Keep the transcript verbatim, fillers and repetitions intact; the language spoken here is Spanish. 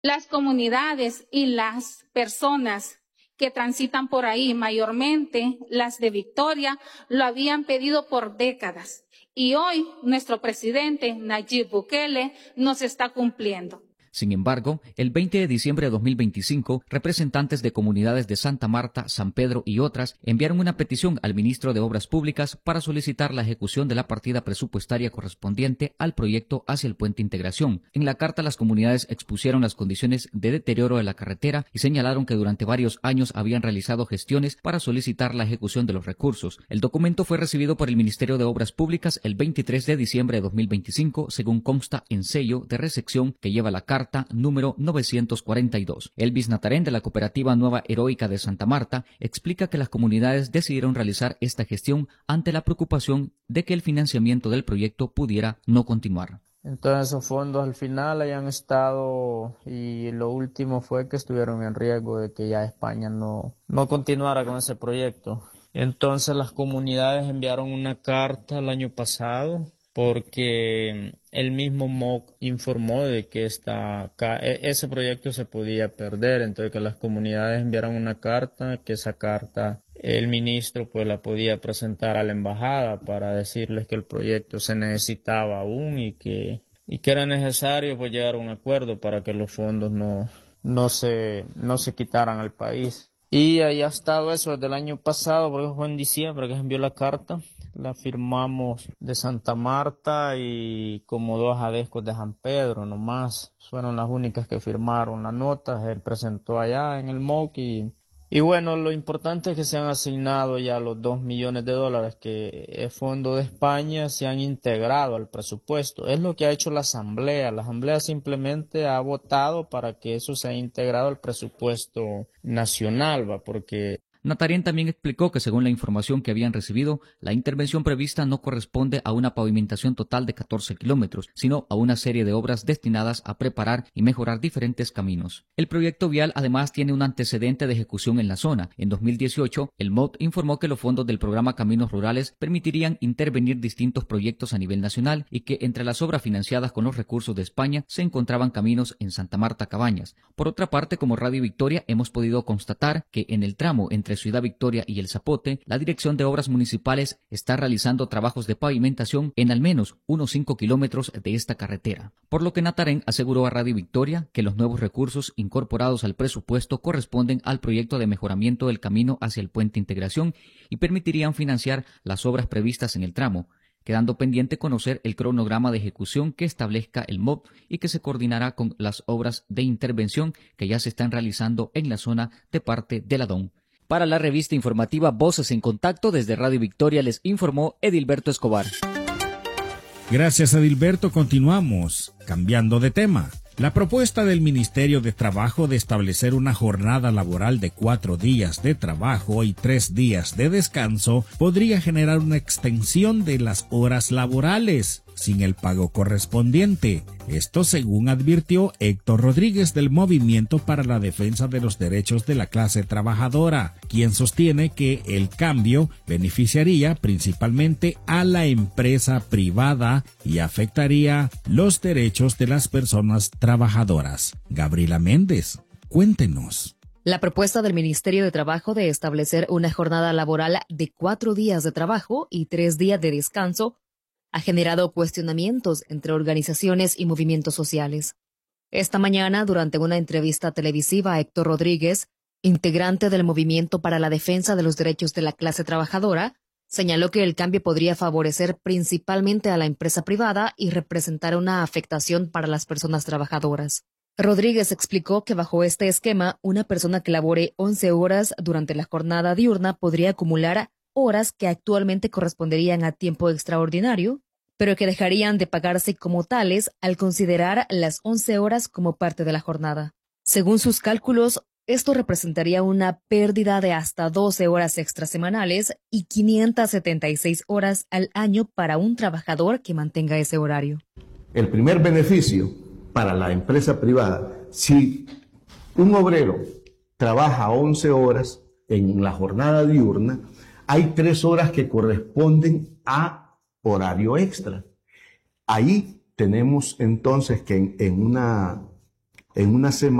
Las comunidades y las personas que transitan por ahí, mayormente las de Victoria, lo habían pedido por décadas. Y hoy nuestro presidente Nayib Bukele nos está cumpliendo. Sin embargo, el veinte de diciembre de dos mil veinticinco, representantes de comunidades de Santa Marta, San Pedro y otras enviaron una petición al ministro de Obras Públicas para solicitar la ejecución de la partida presupuestaria correspondiente al proyecto hacia el Puente Integración. En la carta, las comunidades expusieron las condiciones de deterioro de la carretera y señalaron que durante varios años habían realizado gestiones para solicitar la ejecución de los recursos. El documento fue recibido por el Ministerio de Obras Públicas el veintitrés de diciembre de dos mil veinticinco, según consta en sello de recepción que lleva la carta número novecientos cuarenta y dos. Elvis Natarén, de la Cooperativa Nueva Heroica de Santa Marta, explica que las comunidades decidieron realizar esta gestión ante la preocupación de que el financiamiento del proyecto pudiera no continuar. Entonces esos fondos al final hayan estado, y lo último fue que estuvieron en riesgo de que ya España no, no continuara con ese proyecto. Entonces las comunidades enviaron una carta el año pasado porque el mismo M O C informó de que esta, ese proyecto se podía perder, entonces que las comunidades enviaron una carta, que esa carta el ministro pues la podía presentar a la embajada para decirles que el proyecto se necesitaba aún y que, y que era necesario pues llegar a un acuerdo para que los fondos no, no, se, no se quitaran al país. Y ahí ha estado eso desde el año pasado, porque fue en diciembre que se envió la carta. La firmamos de Santa Marta y como dos adescos de San Pedro nomás. Fueron las únicas que firmaron la nota. Se presentó allá en el M O C y, y bueno, lo importante es que se han asignado ya los dos millones de dólares que el Fondo de España se han integrado al presupuesto. Es lo que ha hecho la Asamblea. La Asamblea simplemente ha votado para que eso sea integrado al presupuesto nacional, ¿va? Porque Natarén también explicó que según la información que habían recibido, la intervención prevista no corresponde a una pavimentación total de catorce kilómetros, sino a una serie de obras destinadas a preparar y mejorar diferentes caminos. El proyecto vial además tiene un antecedente de ejecución en la zona. En dos mil dieciocho, el M O D informó que los fondos del programa Caminos Rurales permitirían intervenir distintos proyectos a nivel nacional y que entre las obras financiadas con los recursos de España se encontraban caminos en Santa Marta, Cabañas. Por otra parte, como Radio Victoria hemos podido constatar que en el tramo entre Ciudad Victoria y El Zapote, la Dirección de Obras Municipales está realizando trabajos de pavimentación en al menos unos cinco kilómetros de esta carretera. Por lo que Natarén aseguró a Radio Victoria que los nuevos recursos incorporados al presupuesto corresponden al proyecto de mejoramiento del camino hacia el Puente Integración y permitirían financiar las obras previstas en el tramo, quedando pendiente conocer el cronograma de ejecución que establezca el M O D y que se coordinará con las obras de intervención que ya se están realizando en la zona de parte de la D O N. Para la revista informativa Voces en Contacto, desde Radio Victoria les informó Edilberto Escobar. Gracias, Edilberto. Continuamos cambiando de tema. La propuesta del Ministerio de Trabajo de establecer una jornada laboral de cuatro días de trabajo y tres días de descanso podría generar una extensión de las horas laborales sin el pago correspondiente. Esto según advirtió Héctor Rodríguez del Movimiento para la Defensa de los Derechos de la Clase Trabajadora, quien sostiene que el cambio beneficiaría principalmente a la empresa privada y afectaría los derechos de las personas trabajadoras. Gabriela Méndez, cuéntenos. La propuesta del Ministerio de Trabajo de establecer una jornada laboral de cuatro días de trabajo y tres días de descanso ha generado cuestionamientos entre organizaciones y movimientos sociales. Esta mañana, durante una entrevista televisiva, Héctor Rodríguez, integrante del Movimiento para la Defensa de los Derechos de la Clase Trabajadora, señaló que el cambio podría favorecer principalmente a la empresa privada y representar una afectación para las personas trabajadoras. Rodríguez explicó que bajo este esquema, una persona que labore once horas durante la jornada diurna podría acumular horas que actualmente corresponderían a tiempo extraordinario, pero que dejarían de pagarse como tales al considerar las once horas como parte de la jornada. Según sus cálculos, esto representaría una pérdida de hasta doce horas extrasemanales y quinientas setenta y seis horas al año para un trabajador que mantenga ese horario. El primer beneficio para la empresa privada, si un obrero trabaja once horas en la jornada diurna, hay tres horas que corresponden a horario extra. Ahí tenemos entonces que en, en una en una semana